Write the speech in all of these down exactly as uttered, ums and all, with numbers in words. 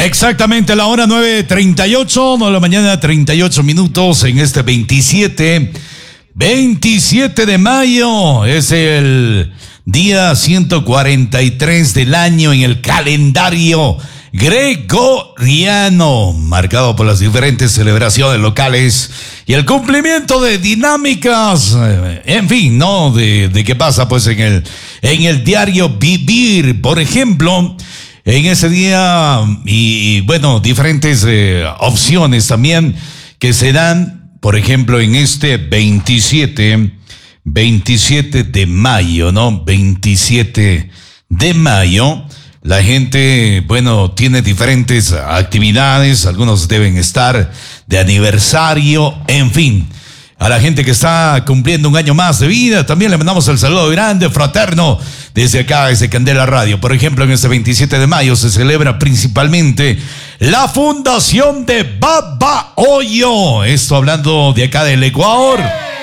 Exactamente, la hora nueve treinta y ocho, nueve de la mañana, treinta y ocho minutos en este veintisiete, veintisiete de mayo. Es el día ciento cuarenta y tres del año en el calendario gregoriano, marcado por las diferentes celebraciones locales y el cumplimiento de dinámicas, en fin, ¿no? De, de qué pasa pues en el, en el diario vivir, por ejemplo. En ese día, y, y bueno, diferentes eh, opciones también que se dan, por ejemplo, en este veintisiete, veintisiete de mayo, ¿no? veintisiete de mayo, la gente, bueno, tiene diferentes actividades, algunos deben estar de aniversario, en fin. A la gente que está cumpliendo un año más de vida, también le mandamos el saludo grande, fraterno, desde acá, desde Candela Radio. Por ejemplo, en este veintisiete de mayo se celebra principalmente la fundación de Babahoyo. Esto hablando de acá del Ecuador.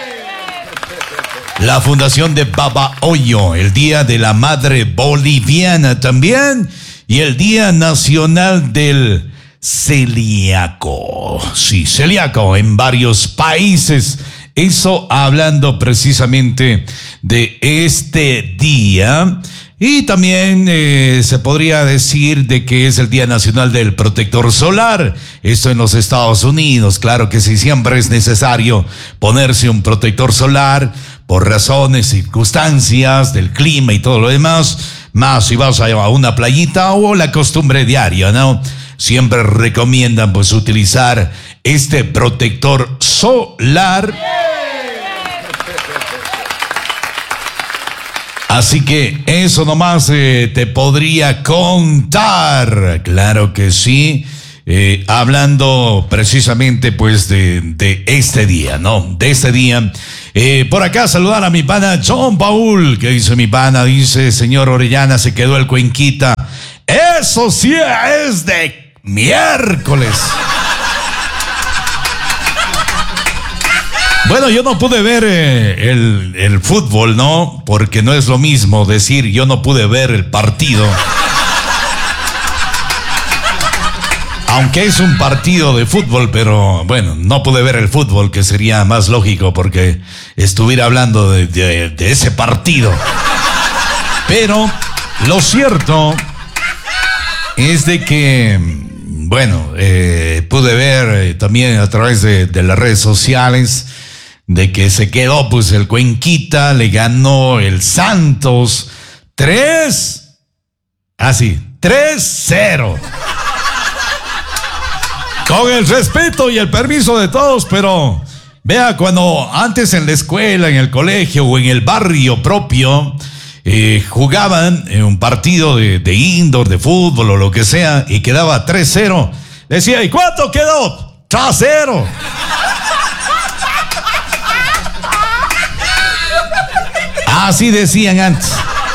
La fundación de Babahoyo, el Día de la Madre Boliviana también, y el Día Nacional del Celíaco. Sí, celíaco en varios países. Eso hablando precisamente de este día. Y también eh, se podría decir de que es el Día Nacional del Protector Solar. Esto en los Estados Unidos. Claro que sí, siempre es necesario ponerse un protector solar por razones, circunstancias del clima y todo lo demás. Más si vas a una playita o la costumbre diaria, ¿no? Siempre recomiendan pues utilizar este protector solar. Así que eso nomás eh, te podría contar. Claro que sí. Eh, hablando precisamente pues de, de este día, ¿no? De este día. Eh, por acá saludar a mi pana John Paul. ¿Qué dice mi pana? Dice, señor Orellana, se quedó el Cuenquita. Eso sí es de miércoles. Bueno, yo no pude ver eh, el, el fútbol, ¿no? Porque no es lo mismo decir yo no pude ver el partido. Aunque es un partido de fútbol, pero bueno, no pude ver el fútbol, que sería más lógico porque estuviera hablando de, de, de ese partido. Pero lo cierto es de que, bueno, eh, pude ver eh, también a través de, de las redes sociales de que se quedó pues el Cuenquita, le ganó el Santos tres, así, tres cero. Con el respeto y el permiso de todos, pero vea, cuando antes en la escuela, en el colegio o en el barrio propio eh, jugaban en un partido de, de indoor, de fútbol o lo que sea, y quedaba tres cero, decía, ¿y cuánto quedó? tres cero. Así decían antes.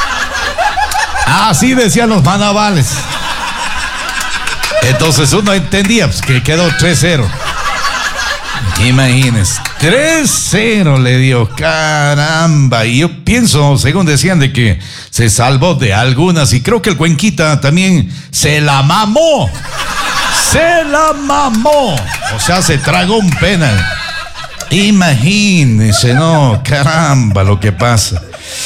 Así decían los manavales. Entonces uno entendía pues, que quedó tres cero. Imagínense, tres cero le dio, caramba. Y yo pienso, según decían, de que se salvó de algunas. Y creo que el Cuenquita también se la mamó. Se la mamó. O sea, se tragó un penal. Imagínense, no, caramba lo que pasa.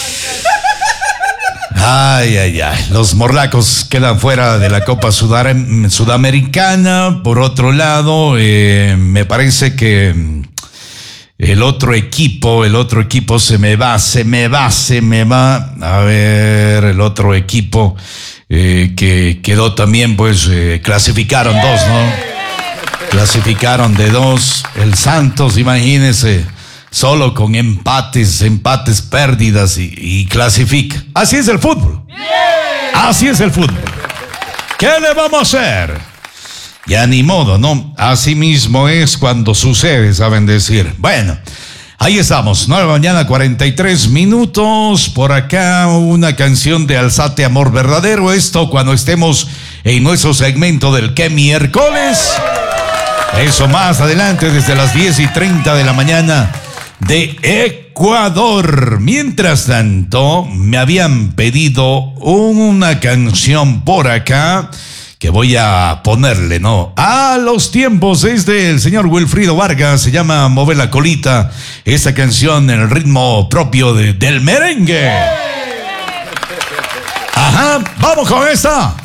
Ay, ay, ay, los morlacos quedan fuera de la Copa Sudar- Sudamericana. Por otro lado, eh, me parece que el otro equipo, el otro equipo se me va, se me va, se me va. A ver, el otro equipo eh, que quedó también, pues, eh, clasificaron dos, ¿no? Clasificaron de dos. El Santos, imagínense. Solo con empates, empates, pérdidas y, y clasifica. Así es el fútbol. Así es el fútbol. ¿Qué le vamos a hacer? Ya ni modo, ¿no? Así mismo es cuando sucede, saben decir. Bueno, ahí estamos, nueve de la mañana, cuarenta y tres minutos. Por acá una canción de Alzate Amor Verdadero. Esto cuando estemos en nuestro segmento del ¿Qué miércoles? Eso más adelante desde las diez y treinta de la mañana de Ecuador. Mientras tanto, me habían pedido una canción por acá que voy a ponerle, ¿no? A los tiempos es del señor Wilfrido Vargas, se llama Mover la Colita, esta canción en el ritmo propio de, del merengue. Ajá, vamos con esta.